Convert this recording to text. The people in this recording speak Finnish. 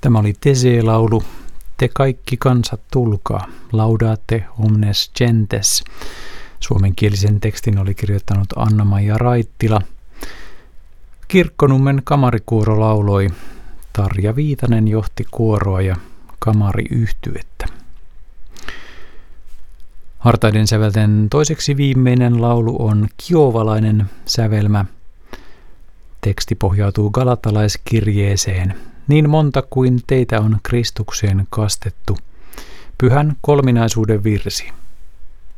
Tämä oli Tese-laulu. Te kaikki kansat tulkaa, laudate omnes gentes. Suomenkielisen tekstin oli kirjoittanut Anna-Maija Raittila. Kirkkonummen kamarikuoro lauloi. Tarja Viitanen johti kuoroa ja kamariyhtyettä. Hartaiden sävelten toiseksi viimeinen laulu on kiovalainen sävelmä. Teksti pohjautuu galatalaiskirjeeseen. Niin monta kuin teitä on Kristukseen kastettu. Pyhän kolminaisuuden virsi.